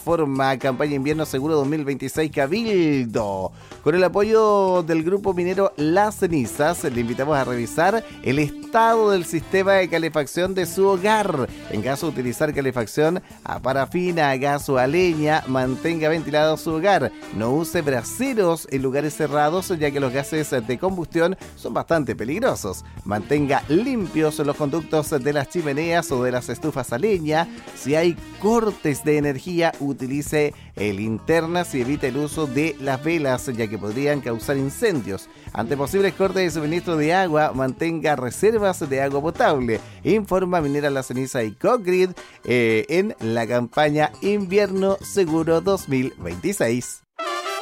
informa campaña invierno seguro 2026 Cabildo. Con el apoyo del grupo minero Las Cenizas, le invitamos a revisar el estado del sistema de calefacción de su hogar. En caso de utilizar calefacción a parafina, a gas o a leña, mantenga ventilado su hogar. No use braseros en lugares cerrados, ya que los gases de combustión son bastante peligrosos. Mantenga limpios los conductos de las chimeneas o de las estufas a leña. Si hay cortes de energía, utilice linternas y evite el uso de las velas, ya que podrían causar incendios. Ante posibles cortes de suministro de agua, mantenga reservas de agua potable. Informa Minera La Ceniza y Cogrid en la campaña Invierno Seguro 2026.